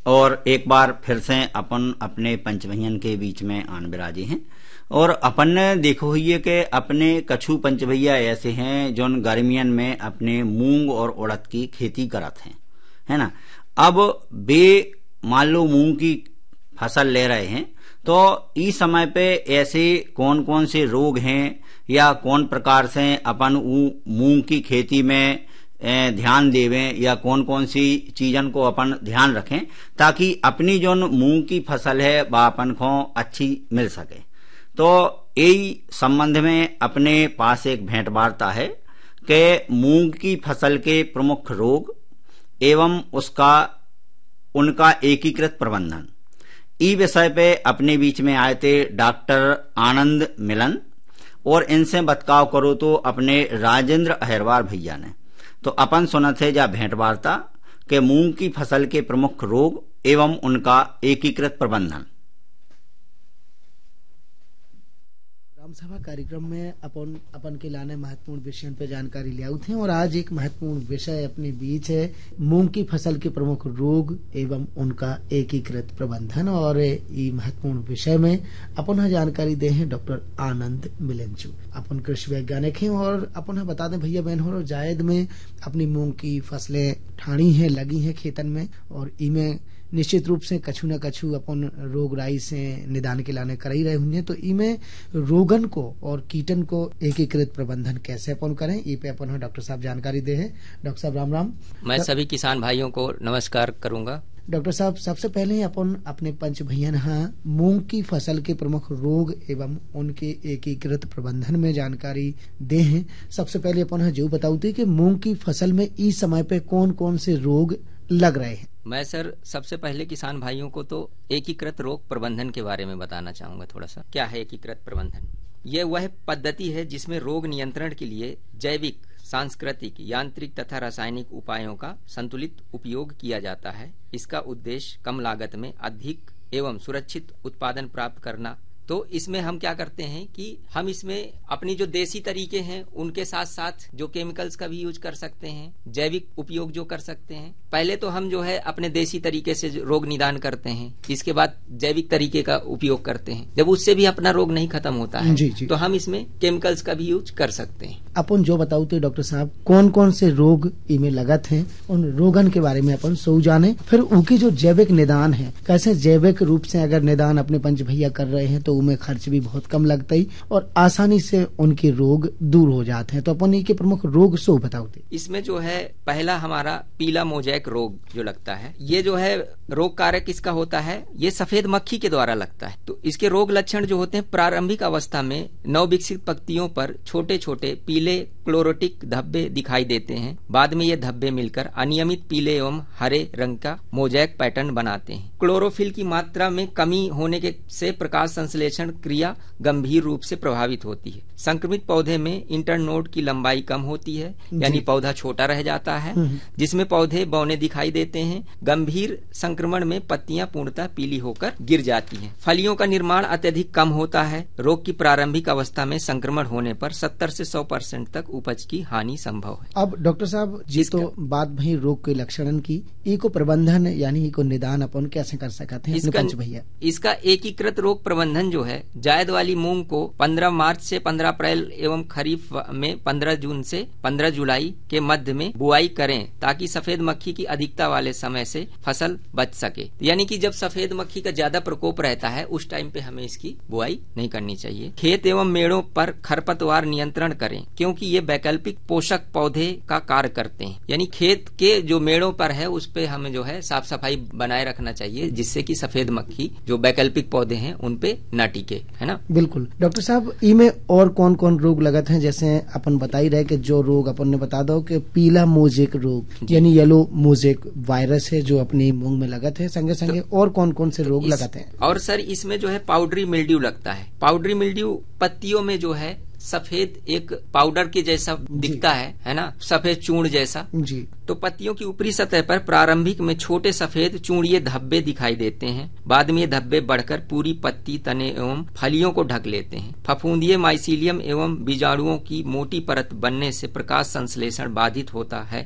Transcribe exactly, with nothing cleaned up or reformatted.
और एक बार फिर से अपन अपने पंच भैयन के बीच में आन बिराजे हैं। और अपन ने देखो हुई है कि अपने कछु पंच भैया ऐसे हैं जो गर्मियन में अपने मूंग और उड़द की खेती करत हैं, है ना। अब बे मान लो मूंग की फसल ले रहे हैं, तो इस समय पे ऐसे कौन कौन से रोग हैं या कौन प्रकार से अपन मूंग की खेती में ध्यान देवें या कौन कौन सी चीजन को अपन ध्यान रखें ताकि अपनी जो मूंग की फसल है वह अपन को अच्छी मिल सके। तो यही संबंध में अपने पास एक भेंट वार्ता है कि मूंग की फसल के प्रमुख रोग एवं उसका उनका एकीकृत प्रबंधन, ई विषय पे अपने बीच में आए थे डॉक्टर आनंद मिलन, और इनसे बतकाव करो तो अपने राजेंद्र अहिरवार भैया ने। तो अपन सुना थे जा भेंट वार्ता के मूंग की फसल के प्रमुख रोग एवं उनका एकीकृत प्रबंधन। ग्राम सभा कार्यक्रम में अपन अपन के लाने महत्वपूर्ण विषयों पे जानकारी ले थे, और आज एक महत्वपूर्ण विषय अपने बीच है मूंग की फसल के प्रमुख रोग एवं उनका एकीकृत प्रबंधन। और ये महत्वपूर्ण विषय में अपन जानकारी दे हैं डॉक्टर आनंद मिलनचू। अपन कृषि वैज्ञानिक हैं और अपन बता दें भैया बहन हो जायद में अपनी मूंग की फसलें ठाणी हैं, लगी हैं खेतन में, और इमें निश्चित रूप से कछु न कछु अपन रोग राई से निदान के लाने कर ही रहे होंगे। तो इमें रोगन को और कीटन को एकीकृत प्रबंधन कैसे अपन करें, ई पे अपन डॉक्टर साहब जानकारी दे हैं। डॉक्टर साहब राम राम। मैं सभी किसान भाइयों को नमस्कार करूंगा। डॉक्टर साहब सबसे पहले अपन अपने पंच भैयन हाँ मूंग की फसल के प्रमुख रोग एवं उनके एकीकृत प्रबंधन में जानकारी दे हैं। सबसे पहले अपन हाँ जो बताऊ थी कि मूंग की फसल में इस समय पे कौन कौन से रोग लग रहे हैं। मैं सर सबसे पहले किसान भाइयों को तो एकीकृत रोग प्रबंधन के बारे में बताना चाहूंगा थोड़ा सा। क्या है एकीकृत प्रबंधन? यह वह पद्धति है जिसमें रोग नियंत्रण के लिए जैविक, सांस्कृतिक, यांत्रिक तथा रासायनिक उपायों का संतुलित उपयोग किया जाता है। इसका उद्देश्य कम लागत में अधिक एवं सुरक्षित उत्पादन प्राप्त करना। तो इसमें हम क्या करते हैं कि हम इसमें अपनी जो देसी तरीके हैं उनके साथ साथ जो केमिकल्स का भी यूज कर सकते हैं, जैविक उपयोग जो कर सकते हैं। पहले तो हम जो है अपने देसी तरीके से रोग निदान करते हैं, इसके बाद जैविक तरीके का उपयोग करते हैं। जब उससे भी अपना रोग नहीं खत्म होता है जी, जी। तो हम इसमें केमिकल्स का भी यूज कर सकते हैं। अपन जो बताओ तो डॉक्टर साहब कौन कौन से रोग इनमें लगत हैं, उन रोगन के बारे में अपन सो जाने, फिर उनकी जो जैविक निदान है कैसे जैविक रूप से अगर निदान अपने पंच भैया कर रहे हैं तो उनमें खर्च भी बहुत कम लगता ही और आसानी से उनके रोग दूर हो जाते हैं। तो अपन इनके प्रमुख रोग सो बताओ। इसमें जो है पहला हमारा पीला मोजैक रोग जो लगता है, ये जो है रोग कारक किसका होता है? ये सफेद मक्खी के द्वारा लगता है। तो इसके रोग लक्षण जो होते हैं प्रारंभिक अवस्था में नवविकसित पत्तियों पर छोटे छोटे पीले क्लोरोटिक धब्बे दिखाई देते हैं। बाद में ये धब्बे मिलकर अनियमित पीले एवं हरे रंग का मोजैक पैटर्न बनाते हैं। क्लोरोफिल की मात्रा में कमी होने के से प्रकाश संश्लेषण क्रिया गंभीर रूप से प्रभावित होती है। संक्रमित पौधे में इंटरनोड की लंबाई कम होती है, यानी पौधा छोटा रह जाता है, जिसमें पौधे बौने दिखाई देते हैं। गंभीर संक्रमण में पत्तियां पूर्णतः पीली होकर गिर जाती हैं। फलियों का निर्माण अत्यधिक कम होता है। रोग की प्रारंभिक अवस्था में संक्रमण होने पर सत्तर से सौ परसेंट तक उपज की हानि संभव है। अब डॉक्टर साहब जी तो बात भई रोग के लक्षणन की, इको प्रबंधन यानी इको निदान अपन कैसे कर सकते हैं इसका, भैया? इसका एकीकृत रोग प्रबंधन जो है जायद वाली मूंग को पंद्रह मार्च से पंद्रह अप्रैल एवं खरीफ में पंद्रह जून से पंद्रह जुलाई के मध्य में बुआई करें ताकि सफेद मक्खी की अधिकता वाले समय से फसल बच सके। यानी कि जब सफेद मक्खी का ज्यादा प्रकोप रहता है उस टाइम पे हमें इसकी बुआई नहीं करनी चाहिए। खेत एवं मेड़ों पर खरपतवार नियंत्रण करें क्योंकि ये वैकल्पिक पोषक पौधे का कार्य करते हैं। यानी खेत के जो मेड़ों पर है उस पे हमें जो है साफ सफाई बनाए रखना चाहिए जिससे कि सफेद मक्खी जो वैकल्पिक पौधे हैं उन पे न टिके, है ना। बिल्कुल डॉक्टर साहब, इनमें और कौन कौन रोग लगत हैं? जैसे अपन बता ही रहे कि जो रोग अपन ने बता दो कि पीला मोजेक रोग यानी येलो मोजेक वायरस है जो अपनी मूंग में लगत है, संगे संगे तो, और कौन कौन से रोग लगते हैं? और सर इसमें जो है पाउडरी मिल्ड्यू लगता है। पाउडरी मिल्ड्यू पत्तियों में जो है सफेद एक पाउडर के जैसा दिखता है, है ना, सफेद चूर्ण जैसा जी। तो पत्तियों की ऊपरी सतह पर प्रारंभिक में छोटे सफेद चूड़िए धब्बे दिखाई देते हैं। बाद में ये धब्बे बढ़कर पूरी पत्ती, तने एवं फलियों को ढक लेते हैं। फफूंदीय माइसीलियम एवं बीजाणुओं की मोटी परत बनने से प्रकाश संश्लेषण बाधित होता है।